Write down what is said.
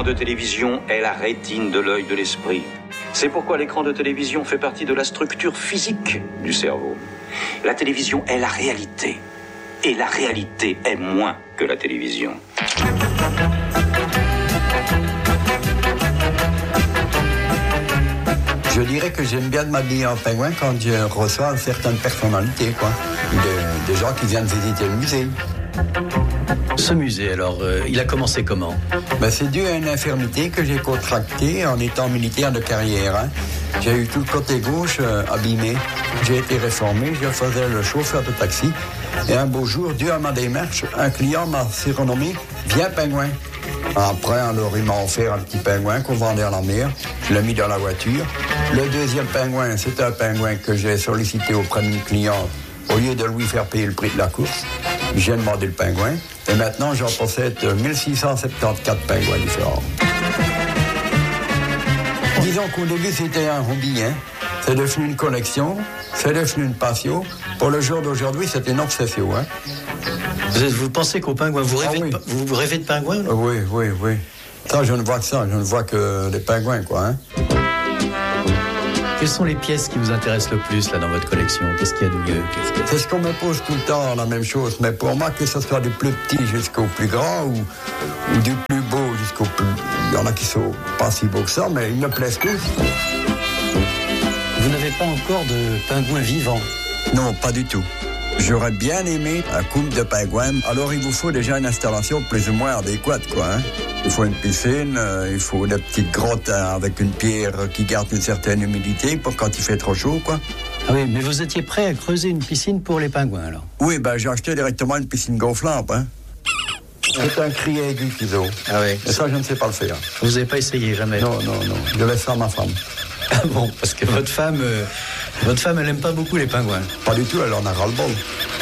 de télévision est la rétine de l'œil de l'esprit. C'est pourquoi l'écran de télévision fait partie de la structure physique du cerveau. La télévision est la réalité. Et la réalité est moins que la télévision. Je dirais que j'aime bien m'habiller en pingouin quand je reçois certaines personnalités, quoi. Des gens qui viennent visiter le musée. Ce musée, alors, il a commencé comment ? C'est dû à une infirmité que j'ai contractée en étant militaire de carrière. Hein. J'ai eu tout le côté gauche abîmé. J'ai été réformé, je faisais le chauffeur de taxi. Et un beau jour, dû à ma démarche, un client m'a surnommé « Viens pingouin ». Après, alors, il m'a offert un petit pingouin qu'on vendait à la mer. Je l'ai mis dans la voiture. Le deuxième pingouin, c'est un pingouin que j'ai sollicité auprès d'une cliente. Au lieu de lui faire payer le prix de la course, j'ai demandé le pingouin. Et maintenant, j'en possède 1674 pingouins différents. Disons qu'au début, c'était un hobby. Hein. C'est devenu une collection, c'est devenu une passion. Pour le jour d'aujourd'hui, c'est une obsession. Hein. Vous pensez qu'au pingouin, vous rêvez de pingouins là ? Oui. Ça, je ne vois que ça. Je ne vois que des pingouins, quoi. Hein. Quelles sont les pièces qui vous intéressent le plus là dans votre collection ? Qu'est-ce qu'il y a de mieux ? C'est ce qu'on me pose tout le temps, la même chose. Mais pour moi, que ce soit du plus petit jusqu'au plus grand ou du plus beau jusqu'au plus... Il y en a qui sont pas si beaux que ça, mais ils me plaisent tous. Vous n'avez pas encore de pingouins vivants ? Non, pas du tout. J'aurais bien aimé un couple de pingouins. Alors, il vous faut déjà une installation plus ou moins adéquate, quoi. Hein. Il faut une piscine, il faut des petites grottes avec une pierre qui garde une certaine humidité pour quand il fait trop chaud, quoi. Ah oui, mais vous étiez prêt à creuser une piscine pour les pingouins, alors ? Oui, j'ai acheté directement une piscine gonflable, hein. C'est un cri aigu qu'ils ont. Ah oui. Et ça, je ne sais pas le faire. Vous n'avez pas essayé, jamais ? Non. Je laisse ça à ma femme. Ah bon, parce que votre femme, elle n'aime pas beaucoup les pingouins. Pas du tout, elle en a ras-le-bol.